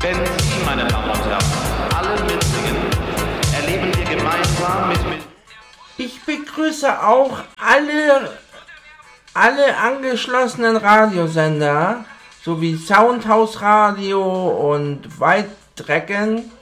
Wenn Sie, meine Damen und Herren, alle mitsingen, erleben wir gemeinsam mit... Ich begrüße auch alle angeschlossenen Radiosender sowie Soundhouse Radio und White Dragon